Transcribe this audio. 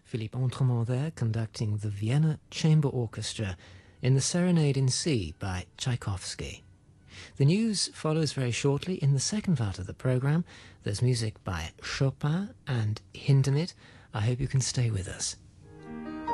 Philippe Entremont there conducting the Vienna Chamber Orchestra in the Serenade in C by Tchaikovsky. The news follows very shortly. In the second part of the programme, there's music by Chopin and Hindemith. I hope you can stay with us.